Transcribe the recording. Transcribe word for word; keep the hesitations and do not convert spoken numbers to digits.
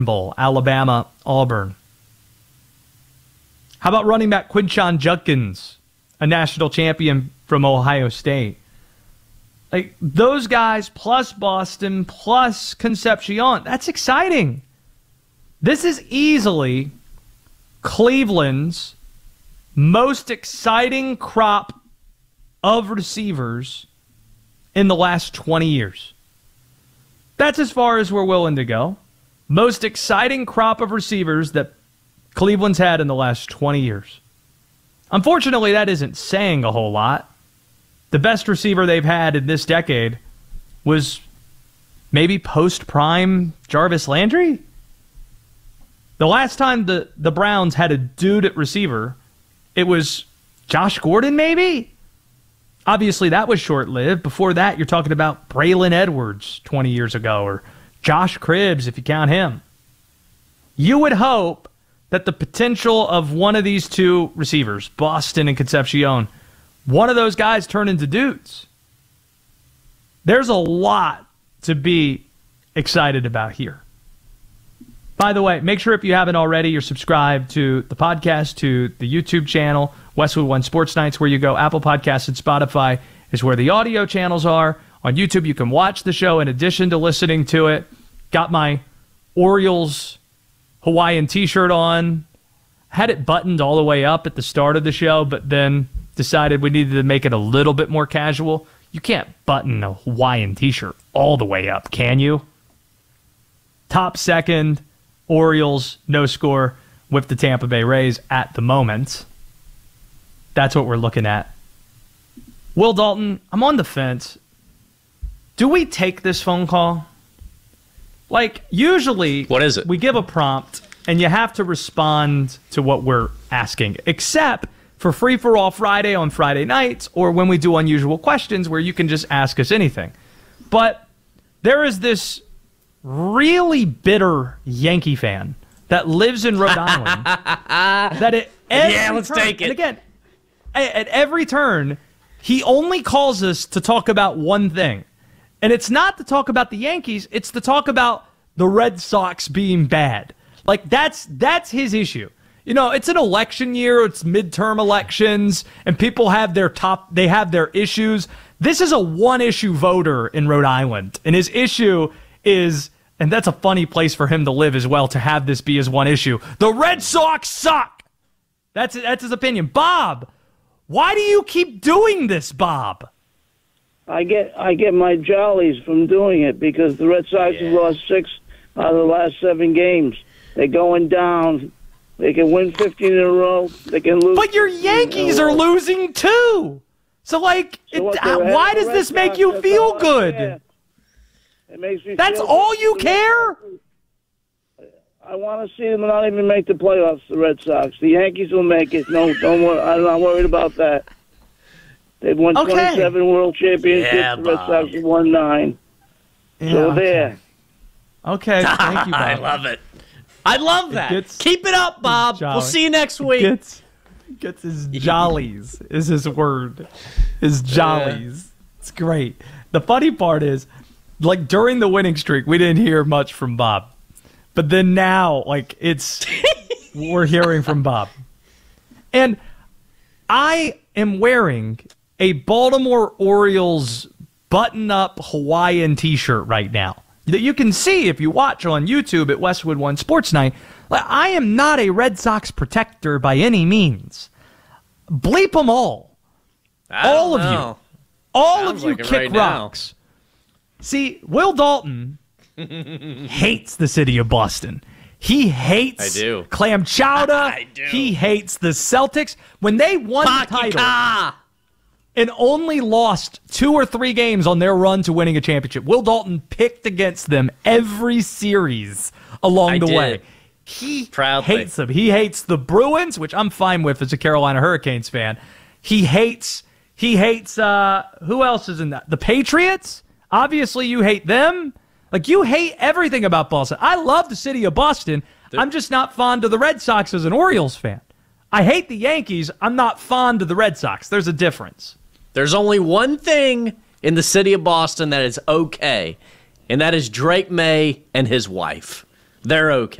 Bowl, Alabama, Auburn. How about running back Quinshon Judkins, a national champion from Ohio State? Like, those guys plus Boston plus Concepcion, that's exciting. This is easily Cleveland's most exciting crop of receivers in the last twenty years. That's as far as we're willing to go. Most exciting crop of receivers that Cleveland's had in the last twenty years. Unfortunately, that isn't saying a whole lot. The best receiver they've had in this decade was maybe post-prime Jarvis Landry. The last time the, the Browns had a dude at receiver, it was Josh Gordon, maybe? Obviously, that was short-lived. Before that, you're talking about Braylon Edwards twenty years ago, or Josh Cribbs, if you count him. You would hope that the potential of one of these two receivers, Boston and Concepcion, one of those guys turn into dudes. There's a lot to be excited about here. By the way, make sure if you haven't already, you're subscribed to the podcast, to the YouTube channel, Westwood One Sports Nights, where you go. Apple Podcasts and Spotify is where the audio channels are. On YouTube, you can watch the show in addition to listening to it. Got my Orioles Hawaiian t-shirt on. Had it buttoned all the way up at the start of the show, but then decided we needed to make it a little bit more casual. You can't button a Hawaiian t-shirt all the way up, can you? Top second, Orioles, no score with the Tampa Bay Rays at the moment. That's what we're looking at. Will Dalton, I'm on the fence. Do we take this phone call? Like, usually, what is it? We give a prompt, and you have to respond to what we're asking, except for Free For All Friday on Friday nights, or when we do Unusual Questions, where you can just ask us anything. But there is this really bitter Yankee fan that lives in Rhode Island that at every yeah, let's turn, take it. And again, at every turn, he only calls us to talk about one thing. And it's not to talk about the Yankees, it's to talk about the Red Sox being bad. Like, that's that's his issue. You know, it's an election year, it's midterm elections, and people have their top, they have their issues. This is a one-issue voter in Rhode Island, and his issue is, and that's a funny place for him to live as well, to have this be his one issue. The Red Sox suck! That's, that's his opinion. Bob, why do you keep doing this, Bob? I get I get my jollies from doing it because the Red Sox yeah. have lost six out of the last seven games. They're going down. They can win fifteen in a row. They can lose. But your Yankees are losing too. So, like, So it, what, uh, why does this make you feel good? It makes me. That's feel all good. you care? I want to see them not even make the playoffs. The Red Sox. The Yankees will make it. No, don't worry. I'm not worried about that. They've won Okay. twenty-seven World Championships. Yeah, the Red Bob. Sox have won nine. Yeah, so okay. there. Okay, thank you, Bob. I love it. I love that. gets- Keep it up, Bob. jolly. We'll see you next week. Gets, gets his jollies is his word. His jollies. It's great. The funny part is, like, during the winning streak, we didn't hear much from Bob. But then now, like, it's, we're hearing from Bob. And I am wearing a Baltimore Orioles button-up Hawaiian t-shirt right now that you can see if you watch on YouTube at Westwood One Sports Night. Like, I am not a Red Sox protector by any means. Bleep them all. I all don't of know. you. All Sounds of you like it kick right now. rocks. See, Will Dalton hates the city of Boston. He hates I do. clam chowder. I do. He hates the Celtics. When they won the title Pakika. and only lost two or three games on their run to winning a championship, Will Dalton picked against them every series along I the did. way. He Proudly. hates them. He hates the Bruins, which I'm fine with as a Carolina Hurricanes fan. He hates, he hates, uh, who else is in that? The Patriots? Obviously, you hate them. Like, you hate everything about Boston. I love the city of Boston. I'm just not fond of the Red Sox as an Orioles fan. I hate the Yankees. I'm not fond of the Red Sox. There's a difference. There's only one thing in the city of Boston that is okay, and that is Drake May and his wife. They're okay.